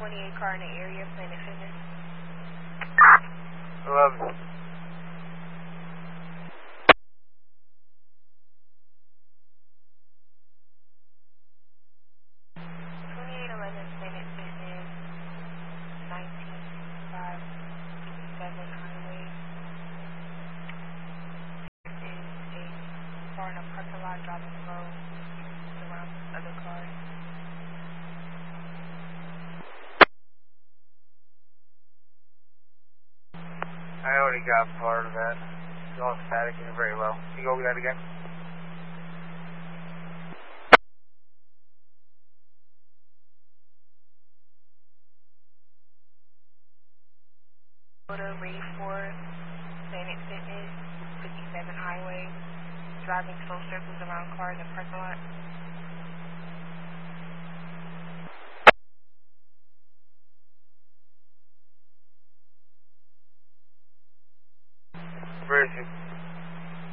28 car in the area, Planet Fitness. 11. Planet Fitness, 1957 Highway. Is a car in a parking lot driving slow around other cars. I already got part of that. It's all static and very low. Can you go over that again? Ready for Planet Fitness, 57 Highway, driving slow circles around cars in parking lot. Where is it?